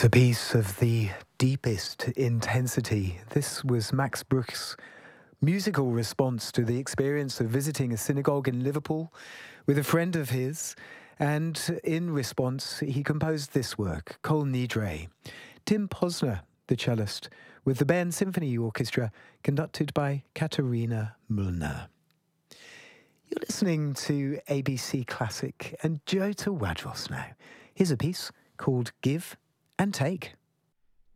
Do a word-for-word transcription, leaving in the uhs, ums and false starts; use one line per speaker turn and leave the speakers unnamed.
What a piece of the deepest intensity. This was Max Bruch's musical response to the experience of visiting a synagogue in Liverpool with a friend of his. And in response, he composed this work, Kol Nidre. Tim Posner, the cellist, with the Bern Symphony Orchestra, conducted by Katharina Müllner. You're listening to A B C Classic and Jota Wadros now. Here's a piece called Give and Take.